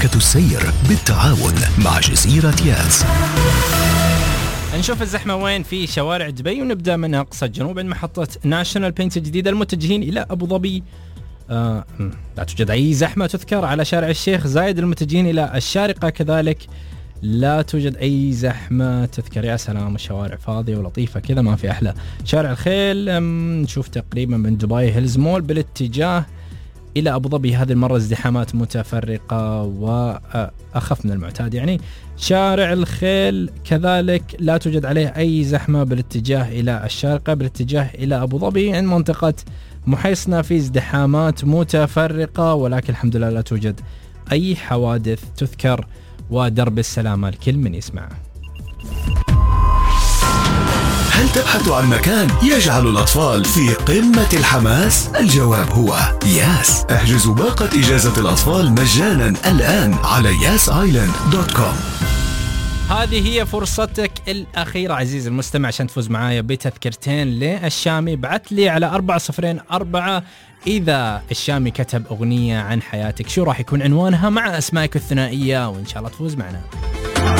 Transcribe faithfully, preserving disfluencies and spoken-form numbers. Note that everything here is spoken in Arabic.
شركة السير بالتعاون مع جزيرة ياس. نشوف الزحمة وين في شوارع دبي، ونبدأ من أقصى الجنوب عند محطة ناشونال بينت الجديدة المتجهين إلى أبو ظبي. آه لا توجد أي زحمة تذكر على شارع الشيخ زايد المتجهين إلى الشارقة، كذلك لا توجد أي زحمة تذكر. يا سلام، الشوارع فاضية ولطيفة كذا، ما في أحلى. شارع الخيل نشوف تقريبا من دبي هيلز مول بالاتجاه إلى أبو ظبي، هذه المرة ازدحامات متفرقة وأخف من المعتاد يعني. شارع الخيل كذلك لا توجد عليه أي زحمة بالاتجاه إلى الشارقة، بالاتجاه إلى أبو ظبي عند منطقة محيصنة في ازدحامات متفرقة، ولكن الحمد لله لا توجد أي حوادث تذكر. ودرب السلامة الكل من يسمع. هل تبحث عن مكان يجعل الأطفال في قمة الحماس؟ الجواب هو ياس. احجزوا باقة إجازة الأطفال مجانا الآن على ياس آيلاند دوت كوم. هذه هي فرصتك الأخيرة عزيزي المستمع عشان تفوز معايا بتذكرتين للشامي. بعت لي على أربعة صفرين أربعة إذا الشامي كتب أغنية عن حياتك، شو راح يكون عنوانها مع أسمائك الثنائية، وإن شاء الله تفوز معنا.